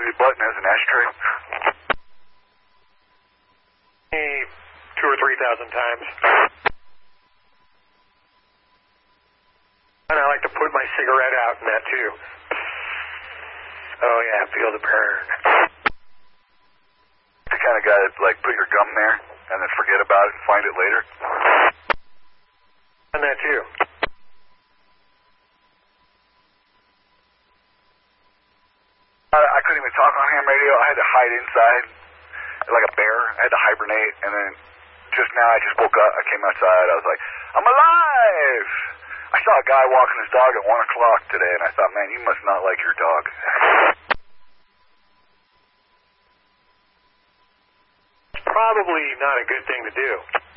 the button as an ashtray? 2,000 or 3,000 times. And I like to put my cigarette out in that too. Oh yeah, feel the burn. The kind of guy that like put your gum there and then forget about it and find it later? And that too. I couldn't even talk on ham radio. I had to hide inside like a bear. I had to hibernate, and then just now I just woke up. I came outside. I was like, I'm alive! I saw a guy walking his dog at 1 o'clock today, and I thought, man, you must not like your dog. It's probably not a good thing to do.